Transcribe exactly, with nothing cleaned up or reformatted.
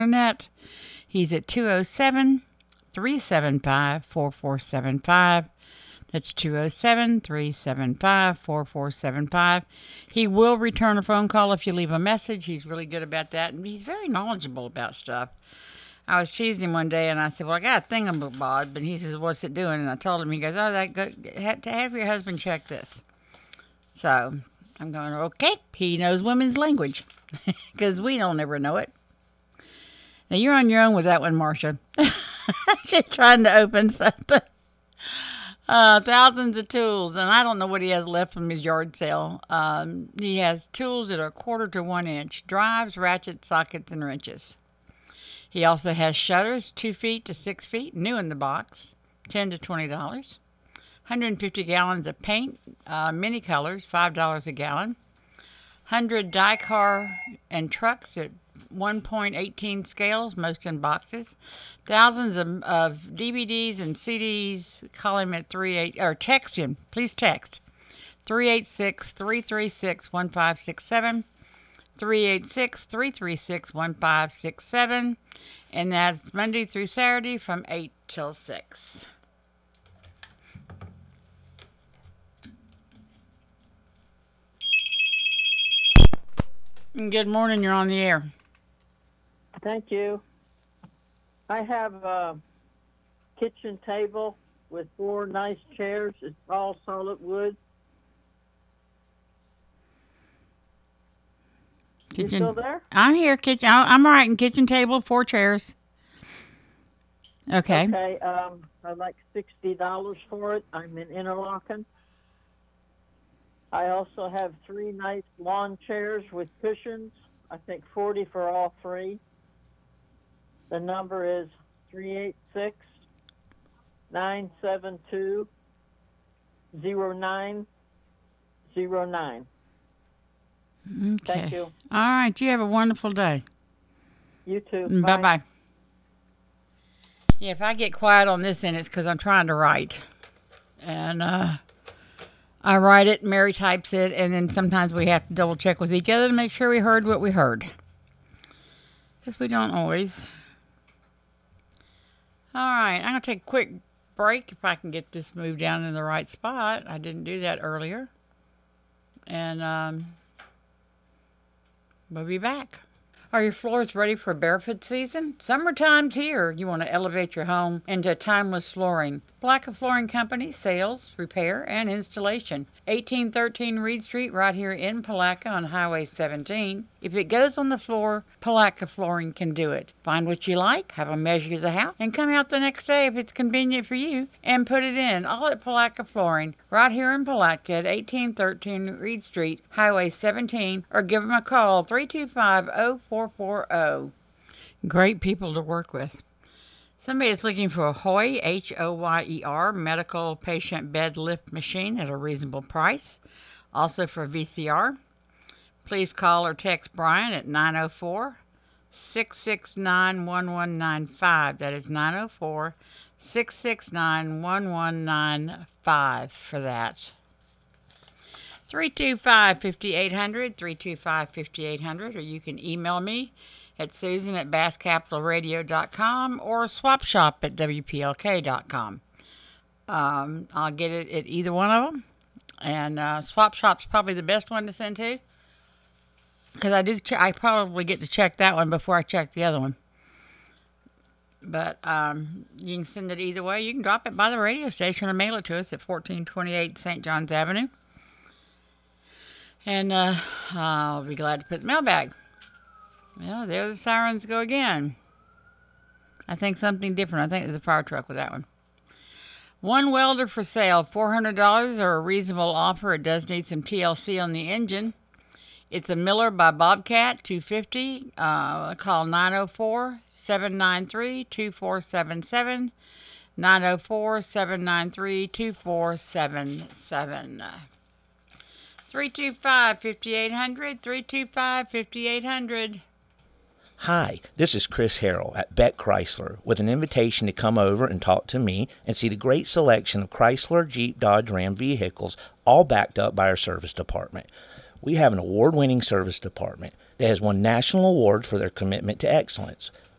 Internet. He's at two oh seven, three seven five, four four seven five. That's two oh seven, three seven five, four four seven five. He will return a phone call if you leave a message. He's really good about that, and he's very knowledgeable about stuff. I was teasing him one day, and I said, well, I got a thingamabob, and he says, what's it doing? And I told him, he goes, oh, that go, have to have your husband check this. So I'm going, okay, he knows women's language, because we don't ever know it. Now, you're on your own with that one, Marcia. She's trying to open something. Uh, thousands of tools, and I don't know what he has left from his yard sale. Um, he has tools that are a quarter to one inch, drives, ratchets, sockets, and wrenches. He also has shutters, two feet to six feet, new in the box, ten to twenty dollars. one hundred fifty gallons of paint, uh, many colors, five dollars a gallon. one hundred die car and trucks at one point one eight scales, most in boxes. Thousands of, of D V Ds and C Ds. Call him at three eight or text him. Please text three eight six, three three six, one five six seven. three eight six, three three six, one five six seven. And that's Monday through Saturday from eight till six. Good morning, you're on the air. Thank you. I have a kitchen table with four nice chairs. It's all solid wood. Kitchen. You still there? I'm here. Kitchen. I'm writing kitchen table, four chairs. Okay. Okay. Um, I'd like sixty dollars for it. I'm in Interlaken. I also have three nice lawn chairs with cushions. I think forty for all three. The number is three eight six, nine seven two, zero nine zero nine. Okay. Thank you. All right. You have a wonderful day. You too. Bye bye. Yeah, if I get quiet on this end, it's because I'm trying to write. And uh, I write it, Mary types it, and then sometimes we have to double check with each other to make sure we heard what we heard. Because we don't always. All right, I'm going to take a quick break if I can get this moved down in the right spot. I didn't do that earlier. And um, we'll be back. Are your floors ready for barefoot season? Summertime's here. You want to elevate your home into timeless flooring. Palatka Flooring Company, sales, repair, and installation. eighteen thirteen Reed Street, right here in Palatka on Highway seventeen. If it goes on the floor, Palatka Flooring can do it. Find what you like, have them measure the house, and come out the next day if it's convenient for you, and put it in. All at Palatka Flooring, right here in Palatka at eighteen thirteen Reed Street, Highway seventeen, or give them a call, three two five, oh four four oh. Great people to work with. Somebody is looking for a Hoyer, H O Y E R, medical patient bed lift machine at a reasonable price. Also for V C R. Please call or text Brian at nine oh four, six six nine, one one nine five. That is nine oh four, six six nine, one one nine five for that. three two five, five eight hundred, three two five, five eight hundred, or you can email me at Susan at bass capital radio dot com or swapshop at W P L K dot com. Um, I'll get it at either one of them. And uh, Swapshop's probably the best one to send to. Because I do, ch- I probably get to check that one before I check the other one. But um, you can send it either way. You can drop it by the radio station or mail it to us at fourteen twenty-eight Saint Johns Avenue. And uh, I'll be glad to put the mailbag. Well, there the sirens go again. I think something different. I think there's a fire truck with that one. One welder for sale, four hundred dollars or a reasonable offer. It does need some T L C on the engine. It's a Miller by Bobcat, two fifty. Uh, call nine oh four, seven nine three, two four seven seven. nine oh four, seven nine three, two four seven seven. three two five, five eight hundred, three two five, five eight hundred. Hi, this is Chris Harrell at Beck Chrysler with an invitation to come over and talk to me and see the great selection of Chrysler, Jeep, Dodge, Ram vehicles, all backed up by our service department. We have an award-winning service department that has won national awards for their commitment to excellence.